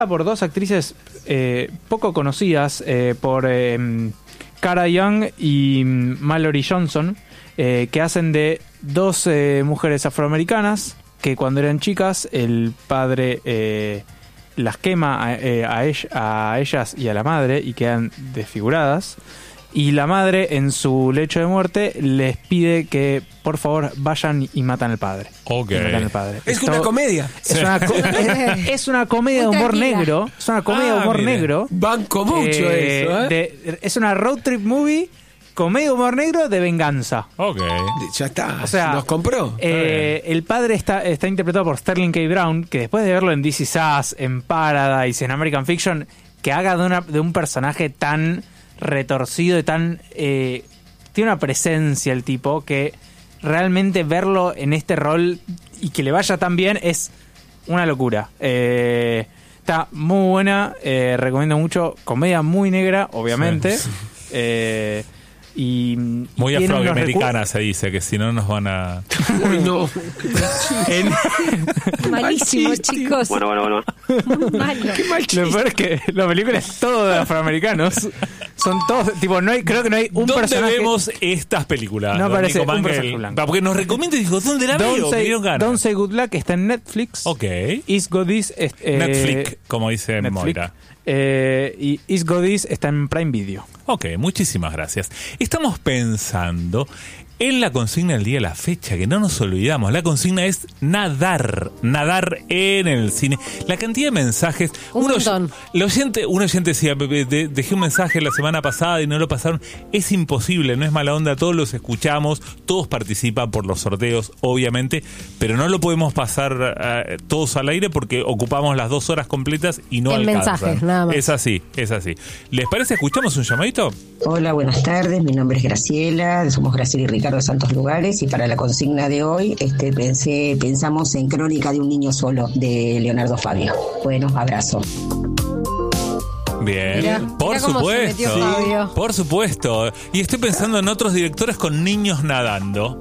por dos actrices poco conocidas, por Cara Young y Mallory Johnson, que hacen de dos mujeres afroamericanas que cuando eran chicas el padre las quema a ellas y a la madre y quedan desfiguradas. Y la madre, en su lecho de muerte, les pide que, por favor, vayan y matan al padre. Ok. Matan al padre. Es una comedia. Es una comedia de humor negro. Es una comedia de humor negro. Banco mucho eso, es una road trip movie, comedia de humor negro de venganza. Ok. Ya está. O sea, nos compró. El padre está interpretado por Sterling K. Brown, que después de verlo en This Is Us, en Paradise, en American Fiction, que haga de un personaje tan retorcido y tan tiene una presencia el tipo que realmente verlo en este rol y que le vaya tan bien es una locura. Está muy buena, recomiendo mucho, comedia muy negra, obviamente. Sí. Y muy afroamericana se dice, que si no nos van a... Uy, no. Malísimo, chicos. Bueno. Muy malo. Qué mal chiste. Lo peor es que la película es todo de afroamericanos. Son todos, tipo, no hay, creo que no hay un ¿Dónde personaje. vemos estas películas? No aparece Nico un Mankel? personaje blanco. Porque nos recomienda y dijo, ¿dónde la veo? Me dieron ganas. Don't Say Good Luck está en Netflix. Ok. Is Godis Netflix, como dice Moira. Y Is Godis está en Prime Video. Ok, muchísimas gracias. Estamos pensando en la consigna del día de la fecha, que no nos olvidamos. La consigna es nadar en el cine. La cantidad de mensajes. Un montón. Un oyente decía, dejé un mensaje la semana pasada y no lo pasaron. Es imposible, no es mala onda, todos los escuchamos, todos participan por los sorteos, obviamente, pero no lo podemos pasar todos al aire porque ocupamos las 2 horas completas y no en alcanzan. mensajes, nada más. Es así. ¿Les parece? ¿Escuchamos un llamadito? Hola, buenas tardes. Mi nombre es Graciela. Somos Graciela y Ricardo de Santos Lugares. Y para la consigna de hoy, pensamos en Crónica de un niño solo, de Leonardo Fabio. Bueno, abrazo. Bien, Mirá cómo se metió Fabio. Por supuesto. Y estoy pensando en otros directores con niños nadando.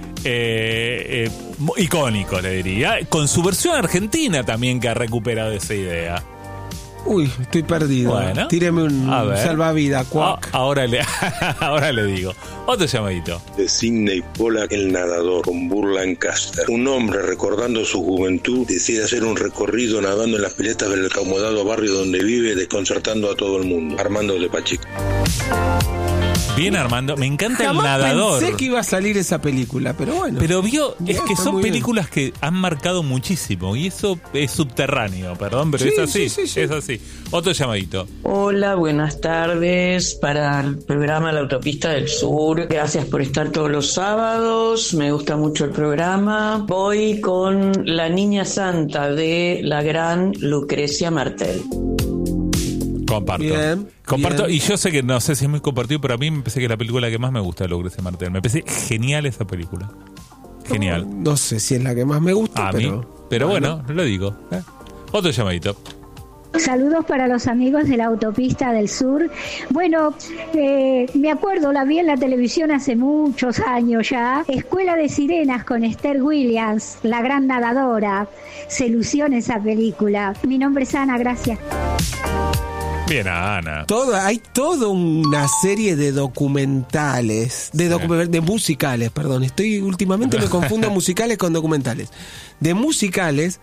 Icónico, le diría. Con su versión argentina también, que ha recuperado esa idea. Uy, estoy perdido. Bueno, tíreme un salvavidas, cuac. Ahora le digo. Otro llamadito. De Sidney Pollack, El nadador, con Burt Lancaster. Un hombre recordando su juventud decide hacer un recorrido nadando en las piletas del acomodado barrio donde vive, desconcertando a todo el mundo. Armando de Pacheco. Bien, Armando. Me encanta Jamás el nadador. Pensé que iba a salir esa película, pero bueno. Pero es que está son muy películas que han marcado muchísimo. Y eso es subterráneo, perdón, pero Sí, es así. sí. Es así. Otro llamadito. Hola, buenas tardes para el programa La Autopista del Sur. Gracias por estar todos los sábados. Me gusta mucho el programa. Voy con La Niña Santa de la gran Lucrecia Martel. Comparto. Bien. Y yo sé que no sé si es muy compartido, pero a mí me parece que es la película que más me gusta de Lucrecia Martel. Me parece genial esa película. Genial. No sé si es la que más me gusta, A mí. Pero bueno, lo digo. Otro llamadito. Saludos para los amigos de la Autopista del Sur. Bueno, me acuerdo, la vi en la televisión hace muchos años ya. Escuela de Sirenas con Esther Williams, la gran nadadora. Se lució en esa película. Mi nombre es Ana, gracias. Bien, Ana. Hay toda una serie de documentales, de musicales, perdón. Últimamente me confundo musicales con documentales. De musicales,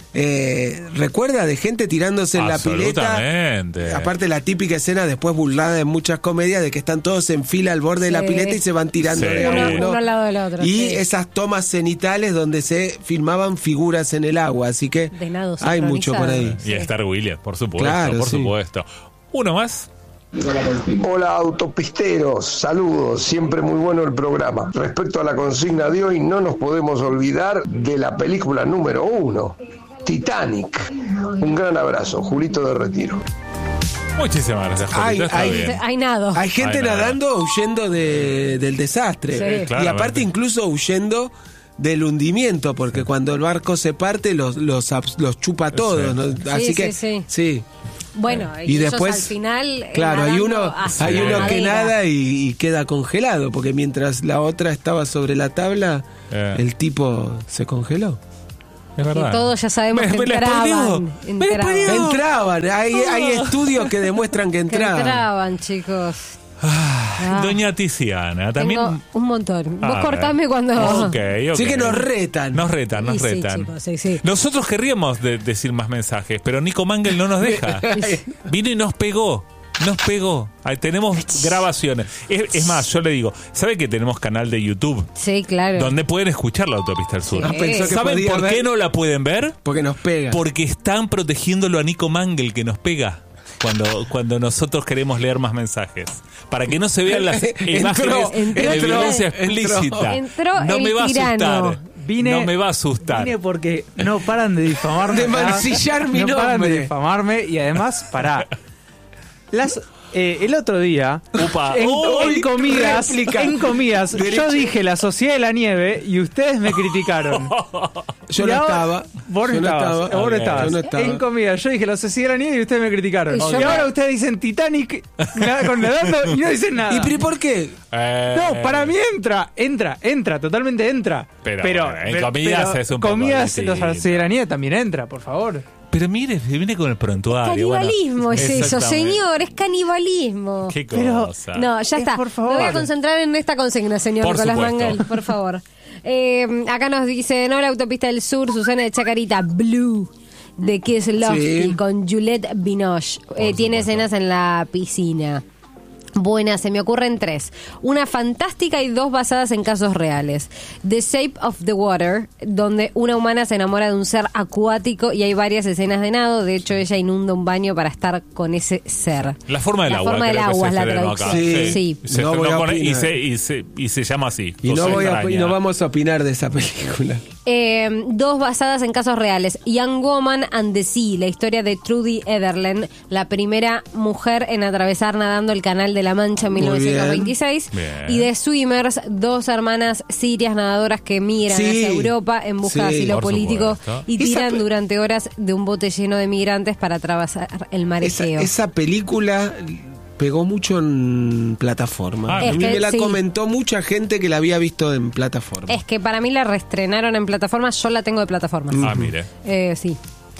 recuerda, de gente tirándose en la pileta. Aparte la típica escena después burlada en muchas comedias de que están todos en fila al borde de la pileta y se van tirando de uno al lado del otro. Y esas tomas cenitales donde se filmaban figuras en el agua, así que hay mucho por ahí. Y Star Williams, por supuesto, Claro, por sí. supuesto. Uno más. Hola autopisteros, saludos, siempre muy bueno el programa. Respecto a la consigna de hoy, no nos podemos olvidar de la película número 1, Titanic. Un gran abrazo, Julito de Retiro. Muchísimas gracias, Julito. Hay nado. Hay gente nadando huyendo del desastre. Sí. Y aparte incluso huyendo del hundimiento, porque cuando el barco se parte los chupa todos, ¿no? Así que sí. Bueno, y después al final claro, hay uno que madera. nada y queda congelado, porque mientras la otra estaba sobre la tabla, el tipo se congeló. Es verdad. Y todos ya sabemos que Me la spoileó. Entraban. Hay estudios que demuestran que Que entraban. entraban, chicos. Doña Tiziana, también. Tengo un montón. Vos A cortame ver. cuando... Ok. Sí que nos retan. Nos retan. Y sí, chicos, sí. Nosotros querríamos decir más mensajes, pero Nico Mangel no nos deja. Vino y nos pegó. Ahí tenemos grabaciones. Es más, yo le digo, ¿sabe que tenemos canal de YouTube? Sí, claro. Donde pueden escuchar la Autopista del Sur. Sí. Pensó que ¿Saben podía por ver? qué no la pueden ver? Porque nos pega. Porque están protegiéndolo a Nico Mangel, que nos pega cuando nosotros queremos leer más mensajes. Para que no se vean las imágenes de violencia explícita. Entró No el me va a tirano. asustar. No me va a asustar. Vine porque no paran de difamarme. De acá. mancillar mi No paran de nombre. difamarme y además, pará. El otro día, Upa. en comidas, Derecho. yo dije la Sociedad de la Nieve y ustedes me criticaron. Yo Y no ahora- estaba. Vos no Yo no estabas. estaba. Vos no Ok. estabas. Yo no estaba. En comida, yo dije la Sociedad de la Nieve y ustedes me criticaron. Y yo Y ahora me- ustedes dicen Titanic con nadando y no dicen nada. ¿Y pero por qué? No, para mí entra, totalmente entra. Pero, en comidas es un poco comidas, distinto. la Sociedad de la Nieve también entra, por favor. Pero mire, viene con el prontuario. Canibalismo bueno, es eso, exactamente. señor, es canibalismo. Qué Pero- cosa. No, ya está. por favor. Me voy a concentrar en esta consigna, señor Por Nicolás supuesto. Mangel, por favor. Acá nos dice, no, la Autopista del Sur, Susana de Chacarita, Blue, de Kieslowski, Sí. con Juliette Binoche. Tiene escenas en la piscina. Buenas, se me ocurren 3. Una fantástica y 2 basadas en casos reales. The Shape of the Water, donde una humana se enamora de un ser acuático y hay varias escenas de nado. De hecho, ella inunda un baño para estar con ese ser. La forma del La agua. forma del creo que agua se es la estrenó acá. traducción. Sí. Se No estrenó voy a con- y, opinar. y se llama así. Y no, Cosa extraña. no vamos a opinar de esa película. 2 basadas en casos reales. Young Woman and the Sea, la historia de Trudy Ederlen, la primera mujer en atravesar nadando el Canal de la Mancha en Muy 1926. bien. Y The Swimmers, 2 hermanas sirias nadadoras que migran Sí. hacia Europa en busca de Sí. asilo Por político supuesto. y tiran Esa pe- durante horas de un bote lleno de migrantes para atravesar el mar Egeo. Esa película pegó mucho en plataforma. Ah, A mí Es que me la sí. comentó mucha gente que la había visto en plataforma. Es que para mí la reestrenaron en plataformas, yo la tengo de plataformas. Ah, mire. Sí.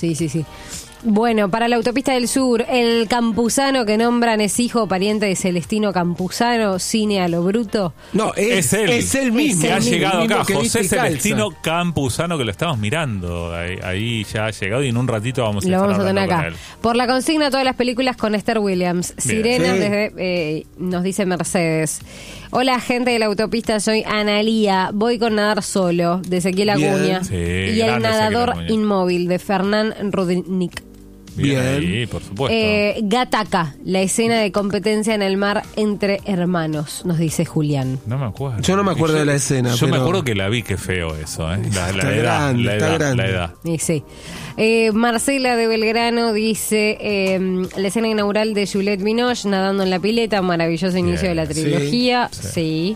Bueno, para la Autopista del Sur, el campusano que nombran es hijo o pariente de Celestino Campuzano, cine a lo bruto. No, es él mismo. Que ha el llegado mismo acá, que José viste y calza. Celestino Campuzano, que lo estamos mirando. Ahí ya ha llegado y en un ratito vamos a Lo estar vamos a tener hablando acá. con él. Por la consigna, todas las películas con Esther Williams. Bien. Sirenas, Sí. desde, nos dice Mercedes. Hola, gente de la Autopista, soy Analía. Voy con Nadar Solo, de Ezequiel Bien. Acuña. Sí, y El grande Nadador Ezequiel Acuña. Inmóvil, de Fernán Rudnick. Bien, Bien. ahí, por supuesto. Gataca, la escena de competencia en el mar entre hermanos, nos dice Julián. No me acuerdo. Yo no me acuerdo de la escena, Yo me pero- acuerdo que la vi, qué feo eso, ¿eh? La Está edad, grande, la está edad, grande. la edad. Y sí. Marcela de Belgrano dice la escena inaugural de Juliette Binoche nadando en la pileta, maravilloso inicio Bien, de la trilogía. Sí.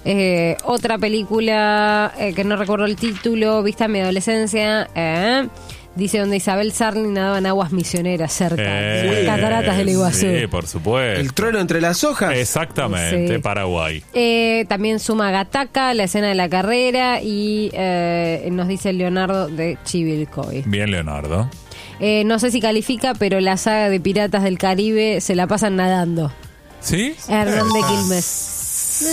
Otra película que no recuerdo el título, vista en mi adolescencia. Dice donde Isabel Sarli nadaba en aguas misioneras cerca de las cataratas del Iguazú. Sí, por supuesto. El trueno entre las hojas. Exactamente, Sí. Paraguay. También suma Gataca, la escena de la carrera y nos dice Leonardo de Chivilcoy. Bien, Leonardo. No sé si califica, pero la saga de Piratas del Caribe se la pasan nadando. ¿Sí? Hernán de Quilmes. Sí,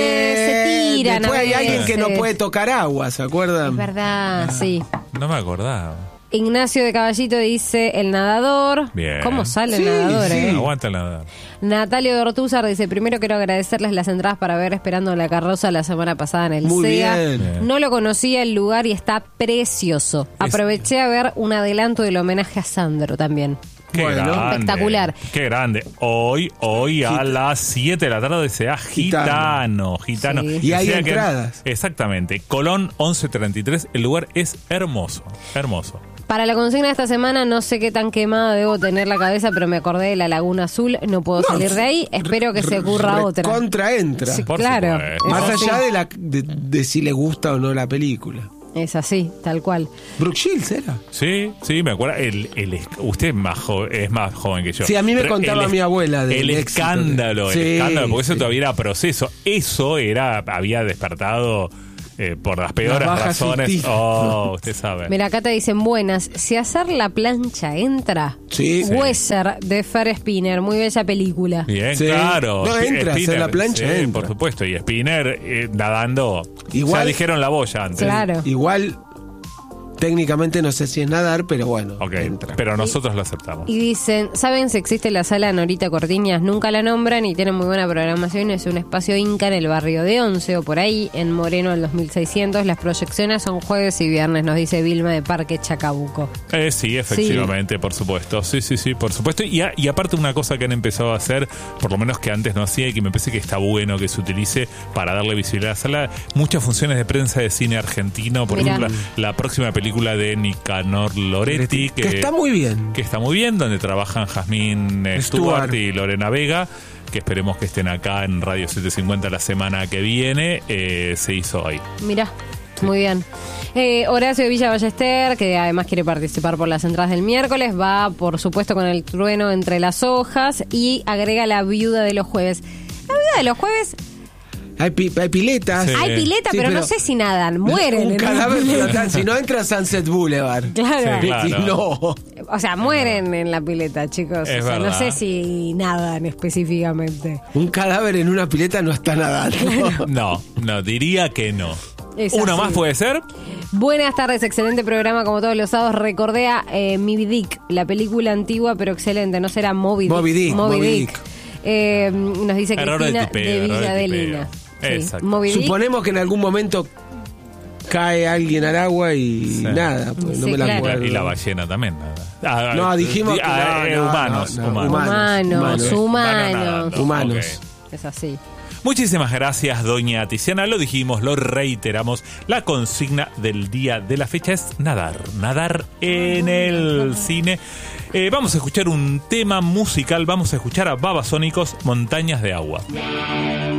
se tiran después a hay alguien que no veces. puede tocar agua, ¿se acuerdan? Es verdad, sí. No me acordaba. Ignacio de Caballito dice El Nadador. Bien. ¿Cómo sale Sí, el nadador? sí. Aguanta el nadador. Natalio de Ortúzar dice, primero quiero agradecerles las entradas para ver Esperando la Carroza la semana pasada en el Muy SEA. bien. No lo conocía el lugar y está precioso. Aproveché a ver un adelanto del homenaje a Sandro también. Qué Bueno. grande, Espectacular. Qué grande. Hoy a las 7 de la tarde sea Gitano. Sí. Y hay O sea que- entradas. Exactamente. Colón 1133. El lugar es hermoso. Hermoso. Para la consigna de esta semana, no sé qué tan quemada debo tener la cabeza, pero me acordé de la Laguna Azul. No puedo salir de ahí. Espero que se ocurra otra. Contra entra. Sí, Por claro. supuesto. Es Más así. allá de si le gusta o no la película. Es así, tal cual. Brooke Shields era. Sí, me acuerdo. Usted es es más joven que yo. Sí, a mí me Pero contaba mi abuela del El éxito escándalo, de- el Sí, escándalo, porque eso sí. todavía era proceso. Eso había despertado por las peores bajas razones. ficticias. Usted sabe. Mira, acá te dicen buenas. Si hacer la plancha entra. Sí. Weser de Fer Spinner, muy bella película. Bien, Sí. claro. No, entra, hacer la plancha, sí, entra. por supuesto. Y Spinner nadando. Igual- Ya dijeron la boya antes. Claro. Igual, técnicamente no sé si es nadar, pero bueno, Ok, entra. pero nosotros lo aceptamos. Y dicen, ¿saben si existe la sala Norita Cortiñas? Nunca la nombran y tienen muy buena programación. Es un espacio inca en el barrio de Once o por ahí, en Moreno al 2600. Las proyecciones son jueves y viernes, nos dice Vilma de Parque Chacabuco. Sí, efectivamente, por supuesto. Sí, por supuesto. Y aparte una cosa que han empezado a hacer, por lo menos que antes no hacía y que me parece que está bueno que se utilice para darle visibilidad a la sala, muchas funciones de prensa de cine argentino. Por Mirá. ejemplo, la próxima película de Nicanor Loretti, que está muy bien. que está muy bien, donde trabajan Jazmín Stewart y Lorena Vega, que esperemos que estén acá en Radio 750 la semana que viene. Se hizo ahí. Mirá, muy bien. Horacio de Villa Ballester, que además quiere participar por las entradas del miércoles, va por supuesto con el trueno entre las hojas y agrega la viuda de los jueves. La viuda de los jueves, Hay piletas. Sí. hay pileta, Sí, pero no pero- sé si nadan, mueren. Un en la cadáver pileta. flotante. Si no entra a Sunset Boulevard. Claro. Sí, claro. Y no. O sea, mueren en la pileta, chicos. Es o sea, no verdad. sé si nadan específicamente. Un cadáver en una pileta no está nadando. No, diría que no. Es ¿Uno así. más puede ser? Buenas tardes, excelente programa como todos los sábados. Recordé a Moby Dick, la película antigua pero excelente. ¿No será Moby Dick? Moby Dick. Nos dice Error de Cristina tipeo, de error de Villa de tipeo. Lina. Sí, Exacto. Moby Dick. Suponemos que en algún momento cae alguien al agua y nada, pues no Sí, me la claro. acuerdo. Y la ballena también. Nada. No, dijimos que no, humanos. no, Humanos. Humanos. Humanos. Ok. Es así. Muchísimas gracias, doña Tiziana. Lo dijimos, lo reiteramos. La consigna del día de la fecha es nadar. Nadar en el cine. Vamos a escuchar un tema musical. Vamos a escuchar a Babasónicos, Montañas de Agua.